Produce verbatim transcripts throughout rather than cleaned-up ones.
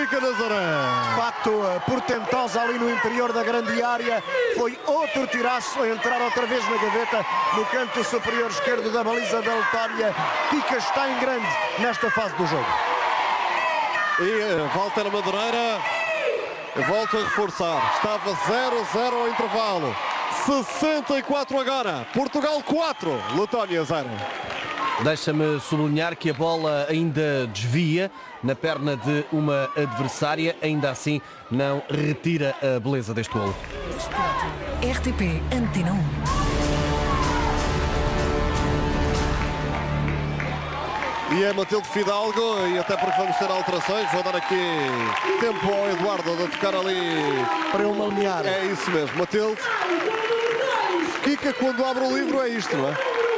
Kika Nazaré. De facto, portentosa ali no interior da grande área. Foi outro tiraço a entrar outra vez na gaveta no canto superior esquerdo da baliza da Letónia. Kika está em grande nesta fase do jogo. E Walter Madureira volta a reforçar. Estava zero a zero ao intervalo. sessenta e quatro agora. Portugal quatro, Letónia zero. Deixa-me sublinhar que a bola ainda desvia na perna de uma adversária, ainda assim não retira a beleza deste golo. R T P Antena um. E é Matilde Fidalgo, e até porque vamos ter alterações, vou dar aqui tempo ao Eduardo de tocar ali para uma alinhar. É isso mesmo, Matilde. Kika, quando abre o livro, é isto, não é?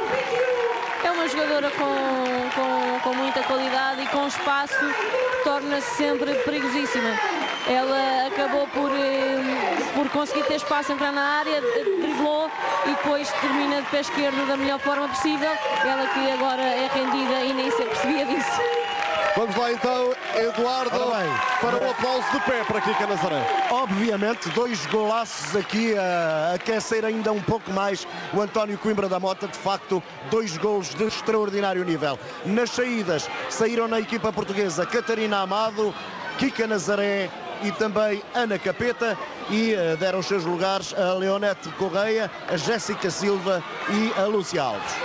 É uma jogadora com, com, com muita qualidade e com espaço, torna-se sempre perigosíssima. Ela acabou por, por conseguir ter espaço, entrar na área, driblou e depois termina de pé esquerdo da melhor forma possível. Ela que agora é rendida e nem se apercebia disso. Vamos lá então, Eduardo, para o aplauso de pé para Kika Nazaré. Obviamente, dois golaços aqui a aquecer ainda um pouco mais o António Coimbra da Mota. De facto, dois golos de extraordinário nível. Nas saídas, saíram na equipa portuguesa Catarina Amado, Kika Nazaré e também Ana Capeta, e uh, deram os seus lugares a Leonete Correia, a Jéssica Silva e a Lúcia Alves.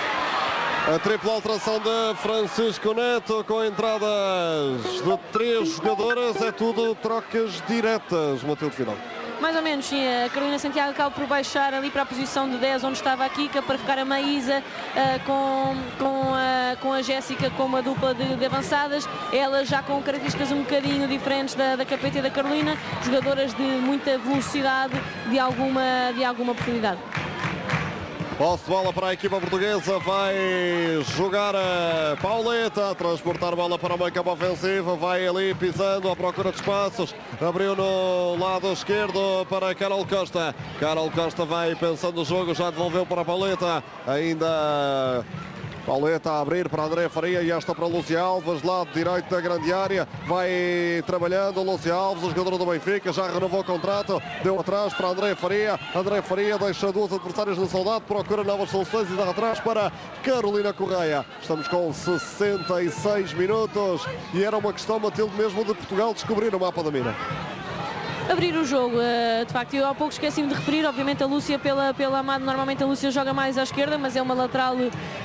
A tripla alteração de Francisco Neto, com entradas de três jogadoras, é tudo trocas diretas, Matilde Fidalgo. Mais ou menos, sim. A Carolina Santiago acaba por baixar ali para a posição de dez, onde estava a Kika, para ficar a Maísa uh, com, com, a, com a Jéssica como a dupla de, de avançadas. Elas já com características um bocadinho diferentes da, da Capeta e da Carolina, jogadoras de muita velocidade, de alguma, de alguma profundidade. Posse de bola para a equipa portuguesa, vai jogar a Pauleta, a transportar a bola para o meio campo ofensivo, vai ali pisando à procura de espaços, abriu no lado esquerdo para Carol Costa, Carol Costa vai pensando o jogo, já devolveu para a Pauleta, ainda Pauleta a abrir para André Faria e esta para Lúcia Alves, lado direito da grande área, vai trabalhando Lúcia Alves, o jogador do Benfica, já renovou o contrato, deu atrás para André Faria, André Faria deixa duas adversárias no soldado, procura novas soluções e dá atrás para Carolina Correia. Estamos com sessenta e seis minutos e era uma questão, Matilde, mesmo de Portugal descobrir o mapa da mina. Abrir o jogo, de facto, eu há pouco esqueci-me de referir, obviamente a Lúcia pela, pela Amado, normalmente a Lúcia joga mais à esquerda, mas é uma lateral,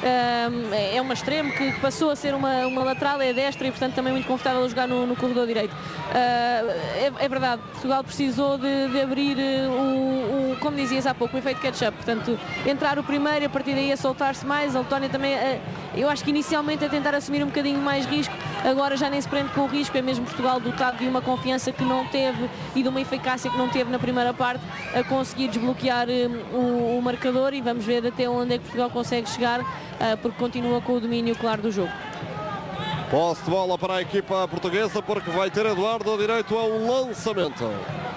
é uma extremo que passou a ser uma, uma lateral, é destra e portanto também muito confortável a jogar no, no corredor direito. É, é verdade, Portugal precisou de, de abrir o, o, como dizias há pouco, o efeito catch-up, portanto entrar o primeiro, a partir daí a soltar-se mais, a Letónia também, eu acho que inicialmente a tentar assumir um bocadinho mais risco, agora já nem se prende com o risco, é mesmo Portugal dotado de uma confiança que não teve e de uma eficácia que não teve na primeira parte, a conseguir desbloquear um, o, o marcador, e vamos ver até onde é que Portugal consegue chegar, uh, porque continua com o domínio claro do jogo. Posse de bola para a equipa portuguesa, porque vai ter Eduardo direito a um lançamento.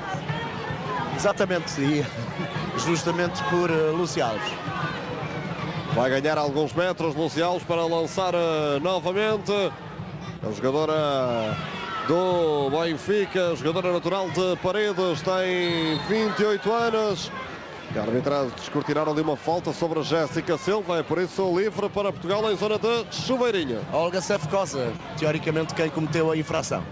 Exatamente, e justamente por uh, Lúcia Alves. Vai ganhar alguns metros Lúcia Alves para lançar uh, novamente. A jogadora do Benfica, jogadora natural de Paredes, tem vinte e oito anos. E a arbitragem descortinaram de uma falta sobre a Jéssica Silva, é por isso livre para Portugal em zona de chuveirinho. Olga Sefcosa, teoricamente quem cometeu a infração.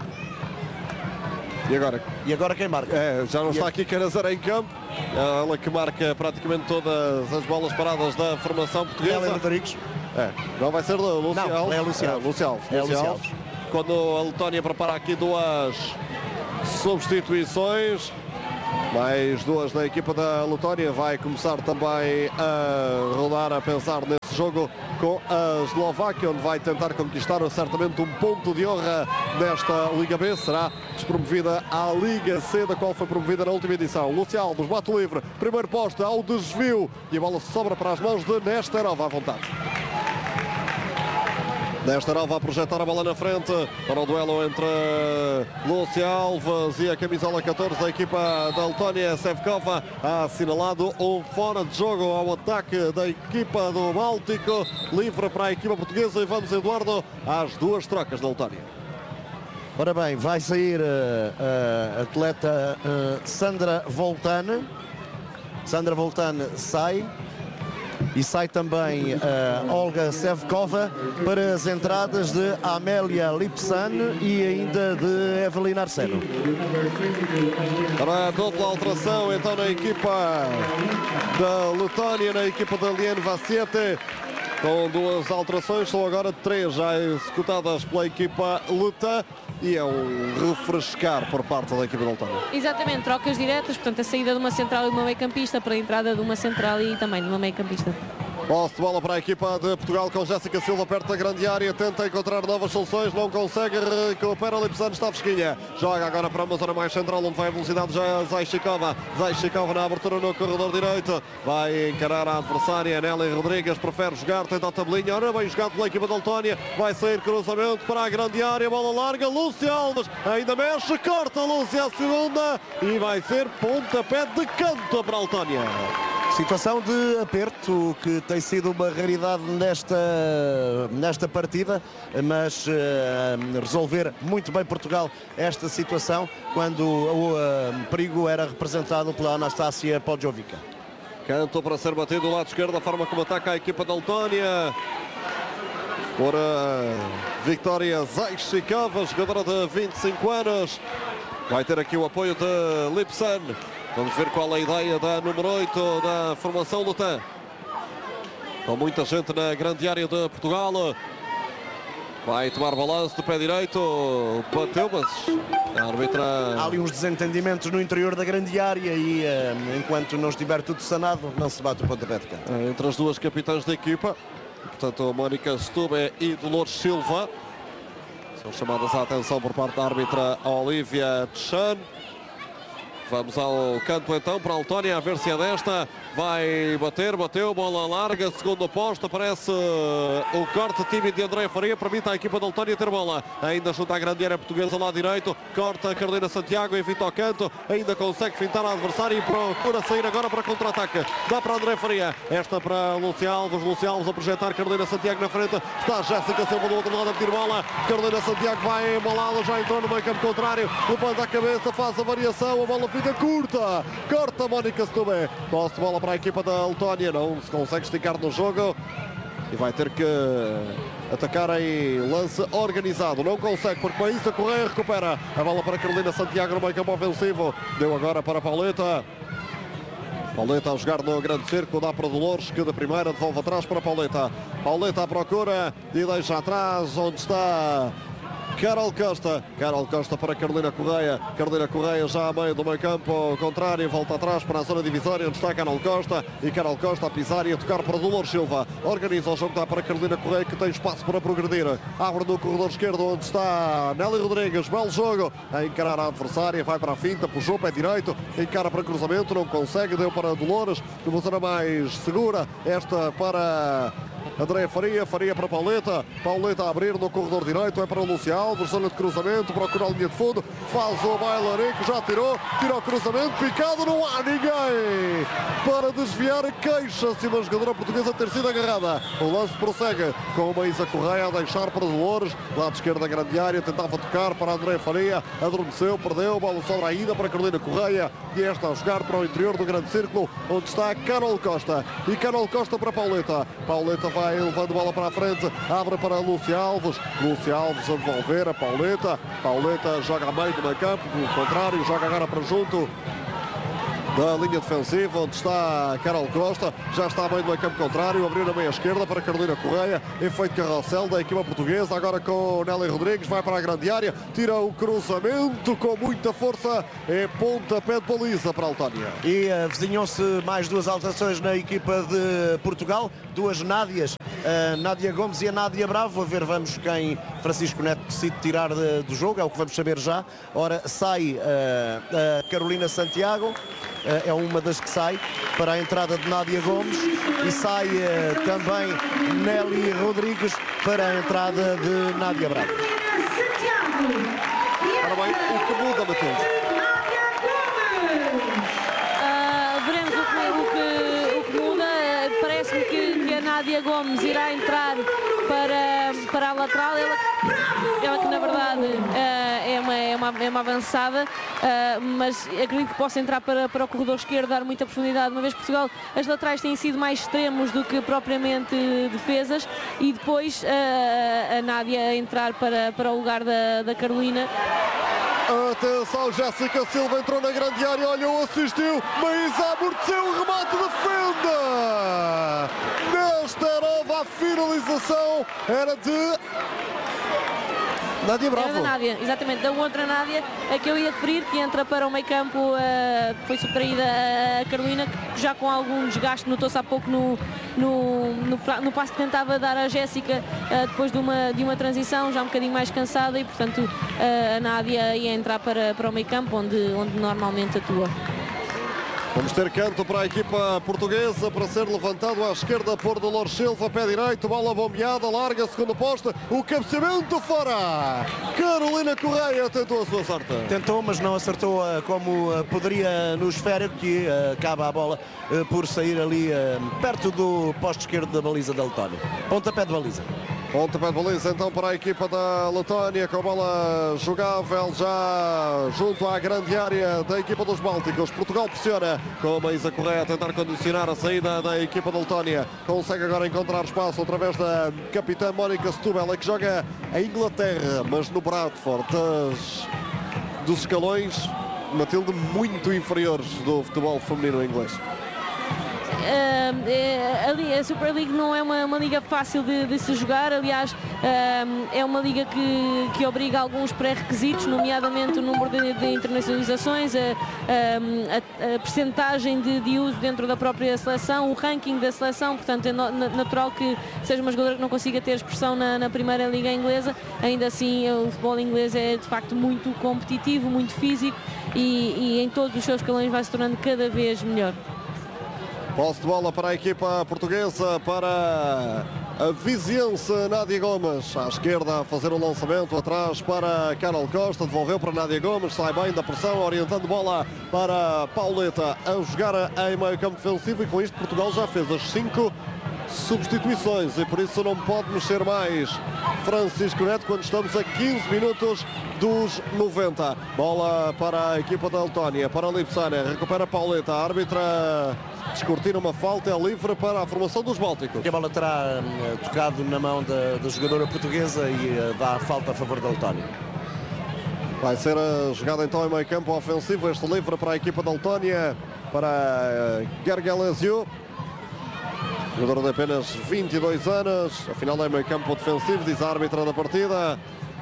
E agora? E agora quem marca? É, já não e está a... aqui Canazaré em campo. Ela que marca praticamente todas as bolas paradas da formação portuguesa. Lélia Rodrigues. É, não vai ser Lúcia não, Alves. É Lúcia Alves. É, Lúcia Alves. É Lúcia Lúcia Alves. Alves. Quando a Letónia prepara aqui duas substituições, mais duas da equipa da Letónia, vai começar também a rodar, a pensar nesse jogo com a Eslováquia, onde vai tentar conquistar certamente um ponto de honra nesta Liga B. Será despromovida à Liga C, da qual foi promovida na última edição. Lúcia Alves bate o livre, primeiro posto ao desvio e a bola sobra para as mãos de Nesterova à vontade. Nesterova a projetar a bola na frente para o duelo entre Lúcia Alves e a camisola catorze da equipa da Letónia, Sevkova. Ha assinalado um fora de jogo ao ataque da equipa do Báltico, livre para a equipa portuguesa, e vamos, Eduardo, às duas trocas da Letónia. Ora bem, vai sair a, a atleta uh, Sandra Voltane. Sandra Voltane sai. E sai também a Olga Sevkova para as entradas de Amélia Lipsan e ainda de Evelina Arseno. Para a dupla alteração então na equipa da Letónia, na equipa da Liane Vassiete, com duas alterações, são agora três já executadas pela equipa letã e é um refrescar por parte da equipa da Letónia. Exatamente, trocas diretas, portanto a saída de uma central e de uma meio-campista para a entrada de uma central e também de uma meio-campista. Posse de bola para a equipa de Portugal com Jéssica Silva perto da grande área, tenta encontrar novas soluções, não consegue, recupera Lipsan, está fresquinha, joga agora para uma zona mais central onde vai a velocidade já Zaishikova, Zaishikova na abertura no corredor direito, vai encarar a adversária, Nelly Rodrigues prefere jogar, tenta a tabelinha, ora bem jogado pela equipa da Letónia, vai sair cruzamento para a grande área, bola larga, Lúcia Alves, ainda mexe, corta Lúcia a segunda e vai ser pontapé de canto para a Letónia. Situação de aperto que tem sido uma raridade nesta, nesta partida, mas uh, resolver muito bem Portugal esta situação quando o uh, perigo era representado pela Anastácia Podjovica. Canto para ser batido do lado esquerdo, a forma como ataca a equipa da Letónia. Por uh, Victoria Zaishikova, jogadora de vinte e cinco anos. Vai ter aqui o apoio de Lipsan. Vamos ver qual é a ideia da número oito da formação letã. Com muita gente na grande área de Portugal. Vai tomar balanço do pé direito. Bateu, mas a árbitra... Há ali uns desentendimentos no interior da grande área e uh, enquanto não estiver tudo sanado, não se bate o pontapé de canto. Entre as duas capitãs da equipa, portanto, Mónica Stube e Dolores Silva. São chamadas à atenção por parte da árbitra Olivia Tchan. Vamos ao canto então para a Letónia, a ver se é desta. Vai bater, bateu, bola larga, segundo posto, aparece o corte tímido de André Faria, permite à equipa da Letónia ter bola. Ainda junto à grande área portuguesa lá direito, corta a Carolina Santiago, evita o canto, ainda consegue fintar a adversária e procura sair agora para contra-ataque. Dá para André Faria, esta para Lúcia Alves, Lúcia Alves a projetar Carolina Santiago na frente, está Jéssica Silva do outro lado a pedir bola, Carolina Santiago vai embolada, já entrou no meio campo contrário, levanta a cabeça, faz a variação, a bola fica curta, corta Mónica Stube, posse de bola para a equipa da Letónia, não se consegue esticar no jogo e vai ter que atacar em lance organizado, não consegue porque Maísa Correia recupera a bola para Carolina Santiago no meio campo ofensivo, deu agora para Pauleta. Pauleta a jogar no grande círculo, dá para Dolores que da primeira devolve atrás para Pauleta. Pauleta à procura e deixa atrás onde está Carol Costa, Carol Costa para Carolina Correia, Carolina Correia já a meio do meio campo contrário, volta atrás para a zona divisória onde está Carol Costa e Carol Costa a pisar e a tocar para Dolores Silva, organiza o jogo, dá para Carolina Correia que tem espaço para progredir, abre no corredor esquerdo onde está Nelly Rodrigues, belo jogo, a encarar a adversária, vai para a finta, puxou pé direito, encara para cruzamento, não consegue, deu para Dolores, numa zona mais segura, esta para André Faria, Faria para Pauleta, Pauleta a abrir no corredor direito, é para o Lúcia Alves, zona de cruzamento, procura a linha de fundo, faz o bailarico, já tirou, tira o cruzamento, picado, não há ninguém para desviar, queixa-se uma jogadora portuguesa ter sido agarrada. O lance prossegue com uma Isa Correia a deixar para Dolores, lado esquerdo da grande área, tentava tocar para André Faria, adormeceu, perdeu, bola sobra ainda para Carolina Correia e esta a jogar para o interior do grande círculo, onde está Carol Costa, e Carol Costa para Pauleta, Pauleta vai levando bola para a frente, abre para Lúcia Alves, Lúcia Alves a devolver a Pauleta, Pauleta joga a meio do meio campo, o contrário, joga agora para junto da linha defensiva, onde está Carol Costa, já está a meio do meio campo contrário, abriu na meia esquerda para Carolina Correia, efeito carrossel da equipa portuguesa, agora com Nelly Rodrigues, vai para a grande área, tira o cruzamento com muita força, é pontapé de baliza para a Letónia. E uh, vizinham-se mais duas alterações na equipa de Portugal, duas Nádias, a Nádia Gomes e a Nádia Bravo, a ver vamos quem Francisco Neto decide tirar de, do jogo, é o que vamos saber já. Ora, sai uh, a Carolina Santiago, é uma das que sai para a entrada de Nádia Gomes e sai uh, também Nelly Rodrigues para a entrada de Nádia Bravo. Ora bem, o que muda, Matheus? Uh, veremos o que, o que, o que muda. Parece-me que, que a Nádia Gomes irá entrar para, para a lateral. Ela ela que na verdade é uma, é uma, é uma avançada, mas acredito que possa entrar para, para o corredor esquerdo, dar muita profundidade, uma vez Portugal, as laterais têm sido mais extremos do que propriamente defesas, e depois a, a Nádia entrar para, para o lugar da, da Carolina. Atenção, Jéssica Silva entrou na grande área, olhou, assistiu, Maísa amorteceu o remate, defenda! Nesta nova finalização era de Nádia Bravo. Era da Nádia, exatamente, da outra Nádia, a que eu ia referir, que entra para o meio campo, uh, foi subtraída a Carolina, que já com algum desgaste, notou-se há pouco no, no, no, no passo que tentava dar a Jéssica, uh, depois de uma, de uma transição, já um bocadinho mais cansada, e portanto uh, a Nádia ia entrar para, para o meio campo, onde, onde normalmente atua. Vamos ter canto para a equipa portuguesa para ser levantado à esquerda por Dolores Silva, pé direito, bola bombeada, larga, segundo posto, o cabeceamento fora. Carolina Correia tentou a sua sorte. Tentou, mas não acertou uh, como uh, poderia no esférico, que uh, acaba a bola uh, por sair ali uh, perto do posto esquerdo da baliza da Letónia. Pontapé de baliza. Pontapé de baliza então para a equipa da Letónia, com a bola jogável já junto à grande área da equipa dos Bálticos. Portugal pressiona com a Maísa Correia a tentar condicionar a saída da equipa da Letónia. Consegue agora encontrar espaço através da capitã Mónica Setúbal, que joga a Inglaterra, mas no Bradford, das, dos escalões, Matilde, muito inferiores do futebol feminino inglês. Uh, é, a Super League não é uma, uma liga fácil de, de se jogar, aliás, uh, é uma liga que, que obriga alguns pré-requisitos, nomeadamente o número de, de internacionalizações, a, a, a percentagem de, de uso dentro da própria seleção, o ranking da seleção, portanto é no, natural que seja uma jogadora que não consiga ter expressão na, na primeira liga inglesa. Ainda assim, o futebol inglês é de facto muito competitivo, muito físico, e, e em todos os seus escalões vai se tornando cada vez melhor. Posse de bola para a equipa portuguesa, para a viziense Nádia Gomes, à esquerda a fazer o lançamento, atrás para Carol Costa, devolveu para Nádia Gomes, sai bem da pressão, orientando bola para Pauleta a jogar em meio campo defensivo, e com isto Portugal já fez as cinco substituições e por isso não pode mexer mais Francisco Neto quando estamos a quinze minutos dos noventa. Bola para a equipa da Letónia, para a Lipsana, recupera Pauleta, a árbitra descortina uma falta, é livre para a formação dos Bálticos. A bola terá uh, tocado na mão da, da jogadora portuguesa e uh, dá a falta a favor da Letónia. Vai ser a jogada então em meio campo ofensivo, este livre para a equipa da Letónia, para uh, Gergelesiu, jogador de apenas vinte e dois anos, afinal é meio campo defensivo, diz a árbitra da partida.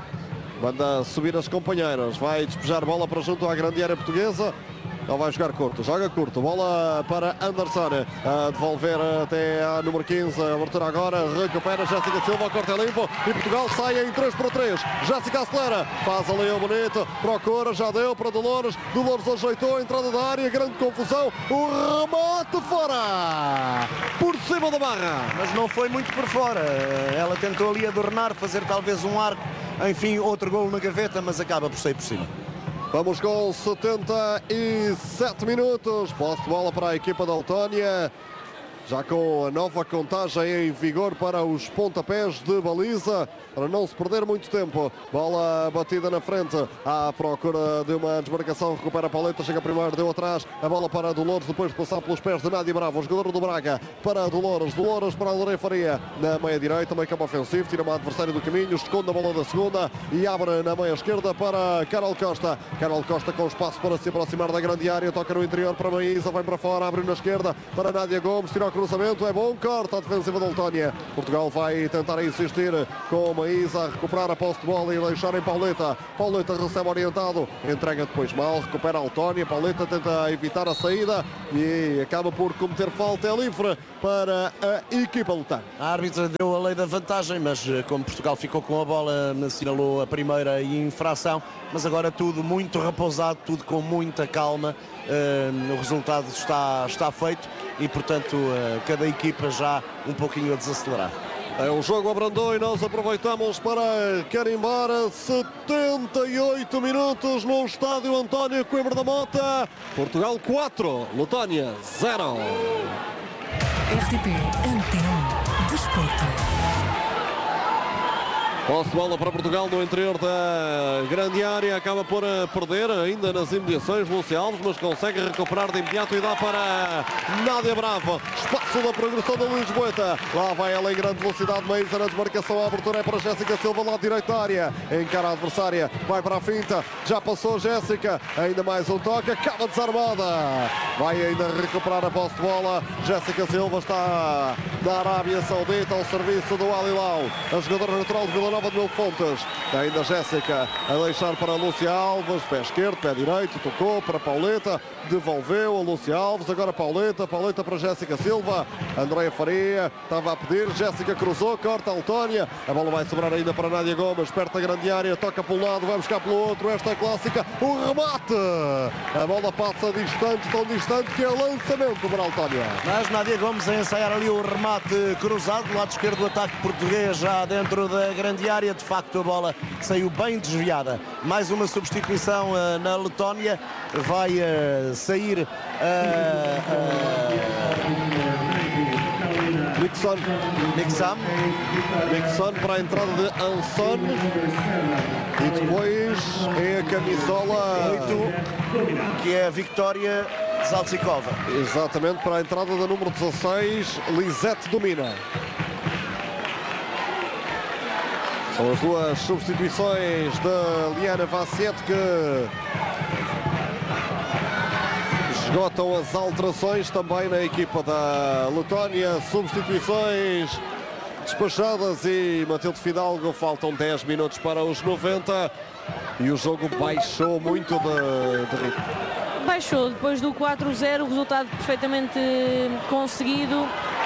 Manda subir as companheiras, vai despejar bola para junto à grande área portuguesa. Ele vai jogar curto, joga curto, bola para Anderson, a devolver até a número quinze, a abertura agora, recupera Jéssica Silva, o corte é limpo e Portugal sai em três por três. Jéssica acelera, faz ali o bonito, procura, já deu para Dolores, Dolores ajeitou a entrada da área, grande confusão, o remate fora, por cima da barra. Mas não foi muito por fora, ela tentou ali adornar, fazer talvez um arco, enfim, outro golo na gaveta, mas acaba por sair por cima. Vamos com setenta e sete minutos, posse de bola para a equipa da Letónia, já com a nova contagem em vigor para os pontapés de baliza, para não se perder muito tempo. Bola batida na frente, à procura de uma desmarcação, recupera a Pauleta, chega primeiro, deu atrás, a bola para Dolores, depois de passar pelos pés de Nádia Bravo, o jogador do Braga, para Dolores, Dolores para André Faria, na meia direita, meio campo ofensivo, tira uma adversária do caminho, esconde a bola da segunda e abre na meia esquerda para Carol Costa. Carol Costa com espaço para se aproximar da grande área, toca no interior para Maísa, vai para fora, abre na esquerda para Nádia Gomes, tira o cruzamento, é bom, corta a defensiva da Letónia. Portugal vai tentar insistir com Maísa, recuperar a posse de bola e deixar em Pauleta. Pauleta recebe orientado, entrega depois mal, recupera a Letónia. Pauleta tenta evitar a saída e acaba por cometer falta, é livre para a equipa letal. A árbitra deu a lei da vantagem, mas como Portugal ficou com a bola, assinalou a primeira infração, mas agora tudo muito repousado, tudo com muita calma. Uh, o resultado está, está feito e, portanto, uh, cada equipa já um pouquinho a desacelerar. É, o jogo abrandou e nós aproveitamos para carimbar setenta e oito minutos no estádio António Coimbra da Mota. Portugal quatro, Letónia zero. R T P Antena um Desporto. Posse de bola para Portugal no interior da grande área, acaba por perder ainda nas imediações Lúcia Alves, mas consegue recuperar de imediato e dá para Nádia Bravo. Espaço da progressão da Lisboeta. Lá vai ela em grande velocidade, Maísa na desmarcação, a abertura é para Jéssica Silva, lado direito da área. Encara a adversária, vai para a finta, já passou Jéssica, ainda mais um toque, acaba desarmada. Vai ainda recuperar a posse de bola. Jéssica Silva está na Arábia Saudita ao serviço do Al Hilal. A jogadora natural de Vila Nova de Mil Fontes. Ainda Jéssica a deixar para a Lúcia Alves, pé esquerdo, pé direito, tocou para a Pauleta, devolveu a Lúcia Alves, agora Pauleta, Pauleta para Jéssica Silva, Andréia Faria estava a pedir, Jéssica cruzou, corta a Letónia, a bola vai sobrar ainda para Nádia Gomes, perto da grande área, toca para um lado, vai buscar pelo outro, esta é clássica, o remate, a bola passa distante, tão distante que é lançamento para a Letónia. Mas Nádia Gomes a ensaiar ali o remate cruzado, lado esquerdo do ataque português, já dentro da grande área, de facto a bola saiu bem desviada. Mais uma substituição uh, na Letónia, vai uh, sair uh, uh, Nixon. Nixon. Nixon para a entrada de Anson e depois é a camisola oito, que é a Victoria Zaltsikova. Exatamente, para a entrada da número dezasseis, Lisette Domina. São as duas substituições da Liana Vassiette que esgotam as alterações também na equipa da Letónia. Substituições despachadas e Matilde Fidalgo, faltam dez minutos para os noventa e o jogo baixou muito de, de ritmo. Baixou depois do quatro a zero, resultado perfeitamente conseguido.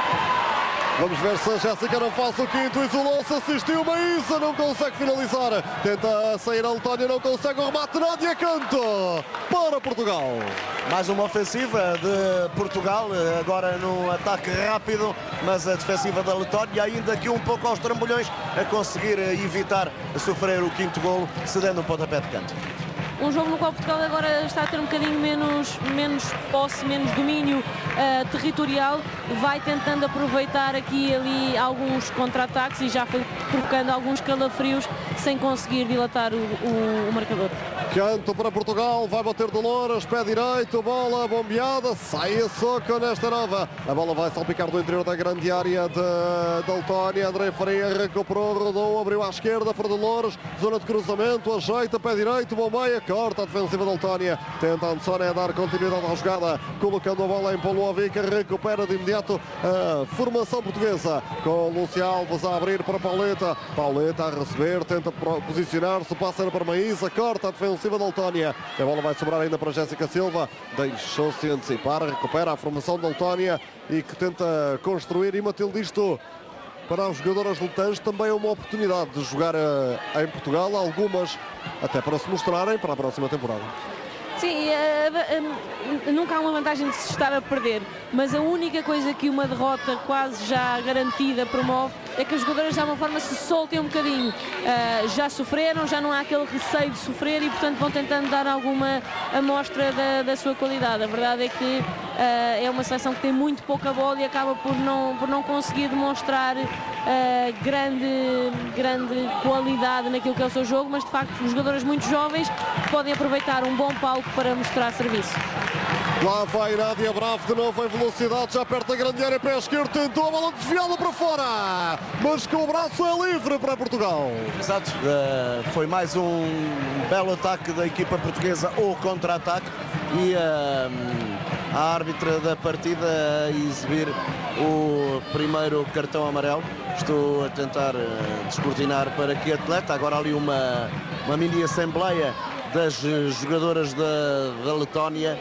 Vamos ver se a Jéssica não faz o quinto, isolou-se, assistiu, Maísa não consegue finalizar, tenta sair a Letónia, não consegue o remate, Nádia canto para Portugal. Mais uma ofensiva de Portugal, agora num ataque rápido, mas a defensiva da Letónia ainda aqui um pouco aos trambolhões a conseguir evitar sofrer o quinto golo, cedendo um pontapé de canto. Um jogo no qual Portugal agora está a ter um bocadinho menos, menos posse, menos domínio uh, territorial, vai tentando aproveitar aqui e ali alguns contra-ataques e já foi provocando alguns calafrios sem conseguir dilatar o, o, o marcador. Canto para Portugal, vai bater Dolores, pé direito, bola bombeada, sai a soco nesta nova. A bola vai salpicar do interior da grande área de Letónia. André Faria recuperou, rodou, abriu à esquerda para Dolores, zona de cruzamento, ajeita, pé direito, bombeia, corta a defensiva da Letónia. Tenta Ansónia dar continuidade à jogada, colocando a bola em Polovic, recupera de imediato a formação portuguesa, com Lúcia Alves a abrir para Pauleta. Pauleta a receber, tenta posicionar-se, passa para Maísa, corta a defensiva da Letónia. A bola vai sobrar ainda para Jéssica Silva, deixou-se antecipar, recupera a formação da Letónia e que tenta construir, e Matilde, isto para os jogadores letãs também é uma oportunidade de jogar uh, em Portugal, algumas até para se mostrarem para a próxima temporada. Sim, uh, uh, nunca há uma vantagem de se estar a perder, mas a única coisa que uma derrota quase já garantida promove é que as jogadoras de alguma forma se soltem um bocadinho. Uh, já sofreram, já não há aquele receio de sofrer e portanto vão tentando dar alguma amostra da, da sua qualidade. A verdade é que uh, é uma seleção que tem muito pouca bola e acaba por não, por não conseguir demonstrar uh, grande, grande qualidade naquilo que é o seu jogo, mas de facto os jogadores muito jovens podem aproveitar um bom palco para mostrar serviço. Lá vai Nádia Bravo de novo em velocidade, já perto da grande área, pé esquerdo, tentou a bola desviada para fora, mas com o braço é livre para Portugal. Exato, uh, foi mais um belo ataque da equipa portuguesa, ou contra-ataque, e uh, a árbitra da partida a exibir o primeiro cartão amarelo. Estou a tentar uh, descortinar para que atleta, agora ali uma, uma mini assembleia das jogadoras da, da Letónia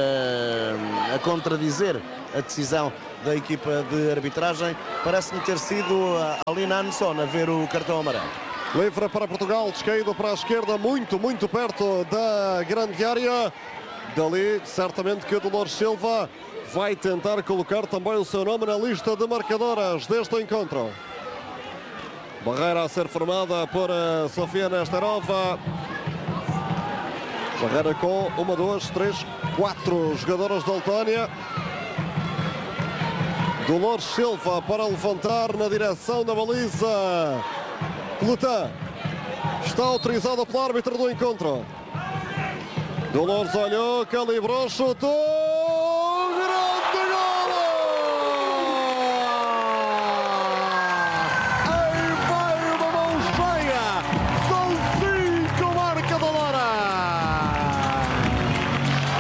uh, a contradizer a decisão da equipa de arbitragem. Parece-me ter sido a Alina Anson a ver o cartão amarelo. Livre para Portugal, descaído para a esquerda, muito, muito perto da grande área. Dali, certamente que o Dolores Silva vai tentar colocar também o seu nome na lista de marcadoras deste encontro. Barreira a ser formada por Sofia Nesterova. Barreira com uma, duas, três, quatro jogadoras da Letónia. Dolores Silva para levantar na direção da baliza. Cletan está autorizado pelo árbitro do encontro. Dolores olhou, calibrou, chutou.